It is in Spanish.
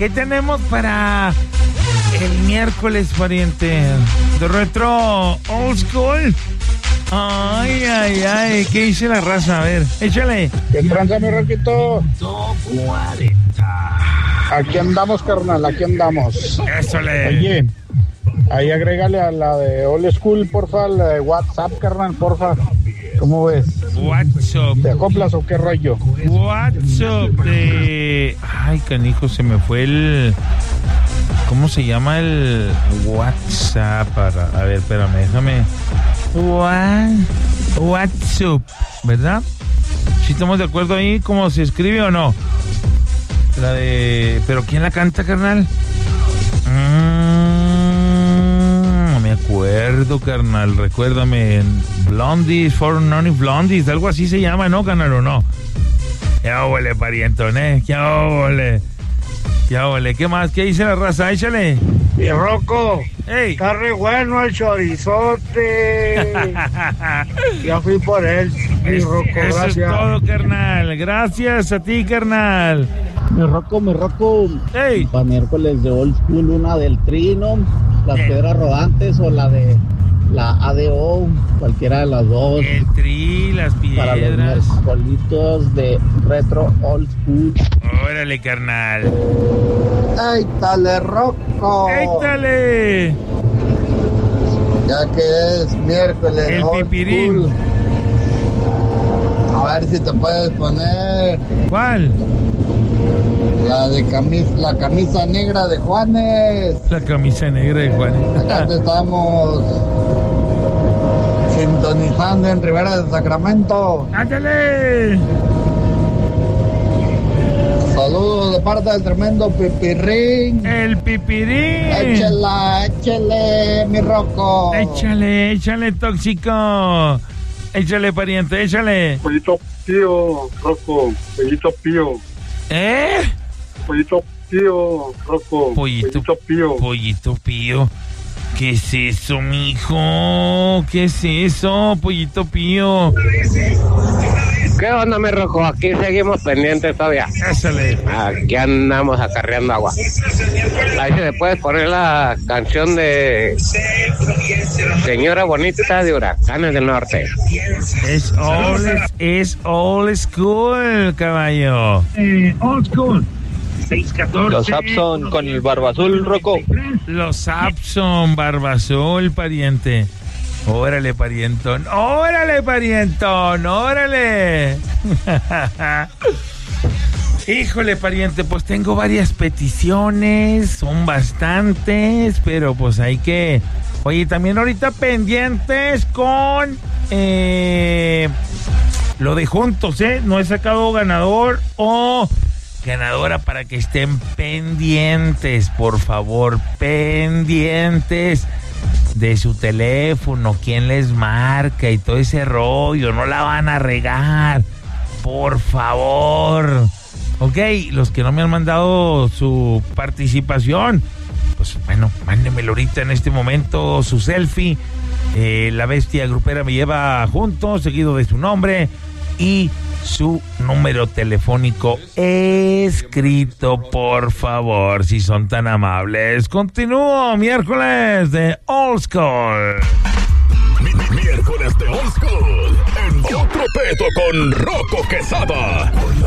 ¿Qué tenemos para el miércoles, pariente? De retro old school. Ay, ¿qué dice la raza? A ver, échale. ¿Qué tranza, mi Roquito? 40. Aquí andamos, carnal, aquí andamos. Échale. Oye, ahí agrégale a la de old school, porfa, la de WhatsApp, carnal, porfa. ¿Cómo ves? WhatsApp. ¿Te acoplas o qué rollo? WhatsApp de... Ay, canijo, se me fue el... ¿Cómo se llama el WhatsApp? A ver, espérame, déjame... WhatsApp, ¿verdad? ¿Sí estamos de acuerdo ahí cómo se escribe o no? La de... ¿Pero quién la canta, carnal? No me acuerdo, carnal. Recuérdame. Blondies, For None Blondies, algo así se llama, ¿no, carnal, o no? Ya huele, parientón, ya huele. Ya huele. ¿Qué más? ¿Qué dice la raza? Échale. Y Rocco, ¡Ey! está re bueno el chorizote. Ya fui por él, mi Rocco, Eso gracias. es todo, carnal. Gracias a ti, carnal. Mi Rocco, ¡Ey! para miércoles de old school, una del Trino, las piedras rodantes o la de la ADO, cualquiera de las dos. El tri, las Para los piedras. miércoles de retro old school. Órale, carnal. ¡Ay, dale, Rocco! ¡Échale! Ya que es miércoles, El old pipirín. school. A ver si te puedes poner ¿Cuál? la camisa negra de Juanes. La camisa negra de Juan. Acá te estamos sintonizando en Rivera de Sacramento. ¡Ándale! Saludos de parte del tremendo Pipirrín. El pipirín. Échale, mi Rocco. Échale, tóxico. Échale, pariente, échale. Pollito pío, Rocco, pollito pío. ¿Eh? Pollito pío, Rocco, Pollito pío. ¿Qué es eso, mijo? ¿Qué es eso, pollito pío? ¿Qué onda, mi Rojo? Aquí seguimos pendientes todavía. Échale. Aquí andamos acarreando agua. Ahí se le puede poner la canción de Señora Bonita de Huracanes del Norte. Es old school, caballo. Old school. 614. Los Sapson con el barba azul, Rocco. Los Sapson, barba azul, pariente. Órale, parientón. Órale. Híjole, pariente, pues tengo varias peticiones, son bastantes, pero pues hay que... Oye, también ahorita pendientes con lo de juntos, no he sacado ganador o ganadora para que estén pendientes, por favor, pendientes de su teléfono, quién les marca y todo ese rollo, no la van a regar, por favor. Ok, los que no me han mandado su participación, pues bueno, mándenmelo ahorita en este momento, su selfie, la bestia grupera me lleva juntos, seguido de su nombre y su número telefónico escrito, por favor, si son tan amables. Continúo, miércoles de Old School. Miércoles de Old School en Otro Peto con Rocco Quesada.